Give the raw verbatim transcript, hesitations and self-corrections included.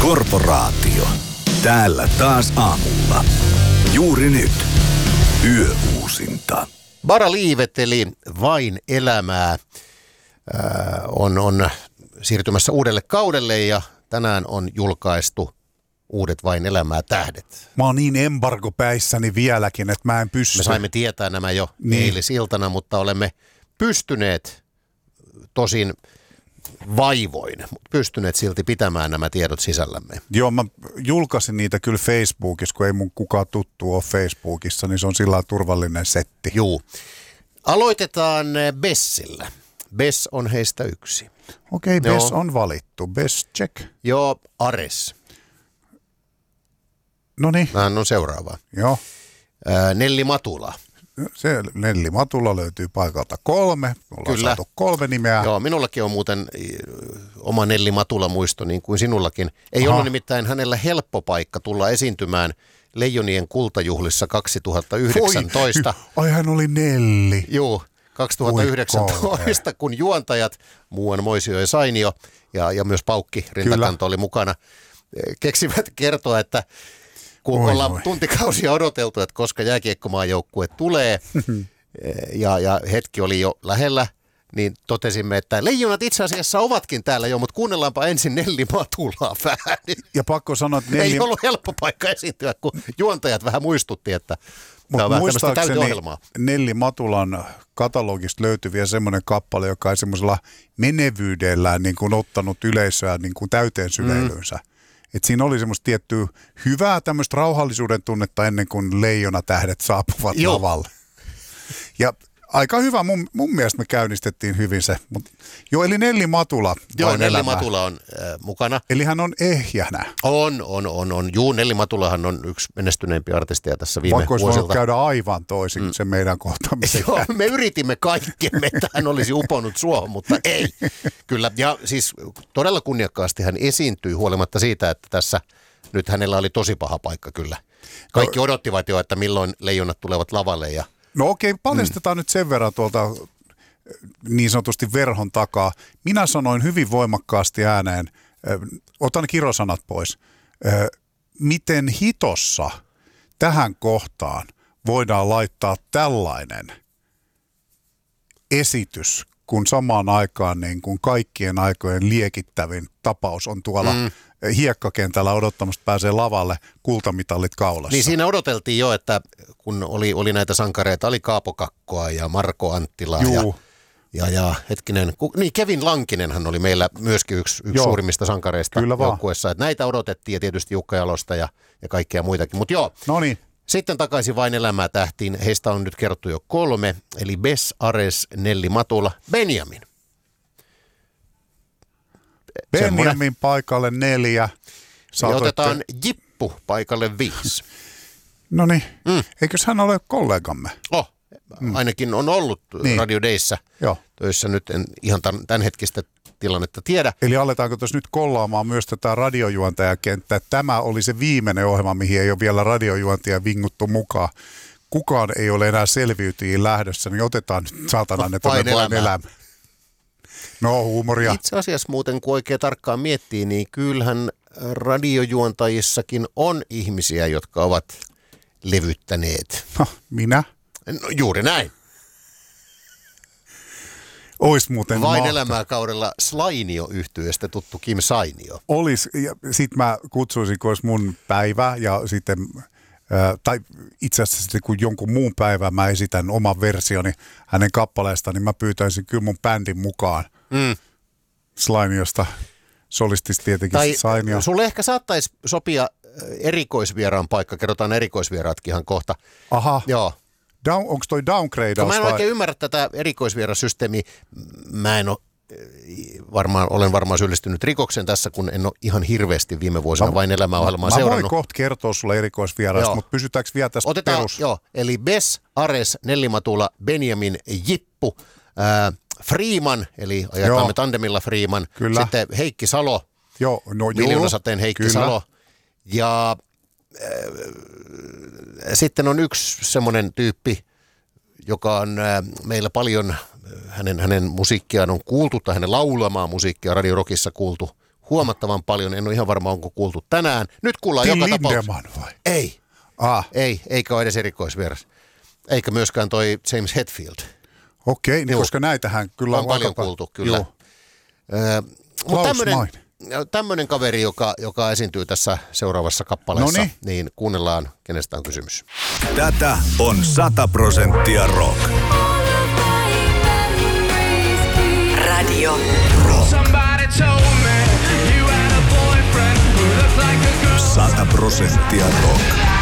Korporaatio. Täällä taas aamulla. Juuri nyt. Yöuusinta. Bara Livet eli Vain elämää ää, on, on siirtymässä uudelle kaudelle ja tänään on julkaistu uudet Vain elämää tähdet. Mä oon niin embargopäissäni vieläkin, että mä en pysty. Me saimme tietää nämä jo niin. eilisiltana, mutta olemme pystyneet tosin vaivoin, mutta pystyneet silti pitämään nämä tiedot sisällämme. Joo, mä julkaisin niitä kyllä Facebookissa, kun ei mun kukaan tuttu ole Facebookissa, niin se on sillä turvallinen setti. Juu. Aloitetaan Bessillä. Bess on heistä yksi. Okei, okay, Bess on valittu. Bess check. Joo, Ares. Noniin. Hän on seuraava. Joo. Ää, Nelli Matula. Se Nelli Matula löytyy paikalta kolme. Ollaan Kyllä. saatu kolme nimeä. Joo, minullakin on muuten oma Nelli Matula muisto niin kuin sinullakin. Ei Aha. ollut nimittäin hänellä helppo paikka tulla esiintymään Leijonien kultajuhlissa kaksituhattayhdeksäntoista. Voi, ai hän oli Nelli. Joo, kaksituhattayhdeksäntoista, kun juontajat, muuan Moisio ja Sainio ja, ja myös Paukki Rintakanto oli mukana, keksivät kertoa, että kun voi ollaan voi. tuntikausia odoteltu, että koska jääkiekkomaajoukkue tulee ja, ja hetki oli jo lähellä, niin totesimme, että leijonat itse asiassa ovatkin täällä jo, mutta kuunnellaanpa ensin Nelli Matulaa vähän. Ja pakko sanoa, että Nelli... Ei ollut helppo paikka esiintyä, kun juontajat vähän muistutti, että tämä on vähän tämmöistä täytyohjelmaa. Nelli Matulan katalogista löytyy vielä semmoinen kappale, joka ei semmoisella menevyydellään niin kuin ottanut yleisöä niin kuin täyteen syleilyynsä. Mm. Et siinä oli semmoista tiettyä hyvää tämmöistä rauhallisuuden tunnetta ennen kuin leijonatähdet saapuvat Joo. lavalle. Ja aika hyvä, mun, mun mielestä me käynnistettiin hyvin se. Mut, joo, eli Nelli Matula. Joo, Nelli elämää. Matula on äh, mukana. Eli hän on ehjänä. On, on, on, on. Juu, Nelli Matulahan on yksi menestyneempiä artisteja tässä viime Vaikka vuosilta. Vaikka käydä aivan toisin mm. sen meidän kohtaamisen. Joo, me yritimme kaikkemme, että hän olisi uponut suohon, mutta ei. Kyllä, ja siis todella kunniakkaasti hän esiintyi huolimatta siitä, että tässä nyt hänellä oli tosi paha paikka kyllä. Kaikki odottivat jo, että milloin leijonat tulevat lavalle ja no okei, paljastetaan mm. nyt sen verran tuolta niin sanotusti verhon takaa. Minä sanoin hyvin voimakkaasti ääneen, äh, otan kirosanat pois, äh, miten hitossa tähän kohtaan voidaan laittaa tällainen esitys, kun samaan aikaan niin kun kaikkien aikojen liekittävin tapaus on tuolla mm. hiekkakentällä odottamassa pääsee lavalle kultamitalit kaulassa. Niin siinä odoteltiin jo, että kun oli, oli näitä sankareita, oli Kaapo Kakkoa ja Marko Anttilaa ja, ja, ja hetkinen, ku, niin Kevin Lankinenhan oli meillä myöskin yksi, yksi suurimmista sankareista joukkueessa. Että näitä odotettiin ja tietysti Jukka Jalosta ja, ja kaikkea muitakin, mutta joo. Noniin. Sitten takaisin Vain elämää tähtiin. Heistä on nyt kerrottu jo kolme, eli Bess, Ares, Nelli Matula, Benjamin. Benjamin Semmoinen. Paikalle neljä. Ja otetaan Jippu paikalle viisi. No niin, mm. eikös hän ole kollegamme? Oh, mm. ainakin on ollut niin. Radio Dayssä töissä nyt, en ihan tämänhetkistä tilannetta tiedä. Eli aletaanko tuossa nyt kollaamaan myös tätä radiojuontajakenttää? Tämä oli se viimeinen ohjelma, mihin ei ole vielä radiojuontia vinguttu mukaan. Kukaan ei ole enää selviytyjiin lähdössä, niin otetaan nyt saatana ne tuonne Vain elämä. No huumoria. Itse asiassa muuten, kun oikein tarkkaan miettii, niin kyllähän radiojuontajissakin on ihmisiä, jotka ovat levyttäneet. No, minä? No, juuri näin. Ois muuten Vain mahtaa. elämää kaudella Slainio-yhtyeestä tuttu Kim Sainio. Olis, ja sit mä kutsuisin, kun olisi mun päivä ja sitten, äh, tai itse asiassa sitten kun jonkun muun päivän mä esitän oman versioni hänen kappaleestaan, niin mä pyytäisin kyllä mun bändin mukaan mm. Slainiosta. Solistista tietenkin tai Sainio. Sulle ehkä saattaisi sopia erikoisvieraan paikka, kerrotaan erikoisvieraatkin ihan kohta. Aha. Joo. Down, onko toi downgradeaus? Mä en vai? oikein ymmärrä tätä erikoisvierasysteemiä. Mä en ole, varmaan, olen varmaan syyllistynyt rikoksen tässä, kun en ole ihan hirveästi viime vuosina mä, Vain elämäohjelmaa seurannut. Mä voin kohta kertoa sulle erikoisvieraasta, mutta pysytäänkö vielä tässä Otetaan, perus? Joo, eli Bess, Ares, Nelli Matula, Benjamin, Jippu, äh, Freeman, eli ajatamme tandemilla Freeman, kyllä. Sitten Heikki Salo, joo, no, Miljoonasateen Heikki kyllä. Salo, ja äh, sitten on yksi semmoinen tyyppi, joka on äh, meillä paljon, hänen, hänen musiikkiaan on kuultu, tai hänen laulamaa musiikkia Radio Rockissa kuultu huomattavan paljon. En ole ihan varma, onko kuultu tänään. Nyt kuullaan Till joka Lindemann tapauksessa. vai? Ei, Ah, ei, eikä ole edes erikoisvieras. Eikä myöskään toi James Hetfield. okei, niin Joo. koska näitähän kyllä On on, paljon aika pa- kuultu, kyllä. Joo. Öö, Klaus Mutta tämmöinen, Meine. tämmöinen kaveri, joka, joka esiintyy tässä seuraavassa kappaleessa, Noniin. niin kuunnellaan, kenestä on kysymys. Tätä on sata prosenttia rock. Radio Sata prosenttia rock.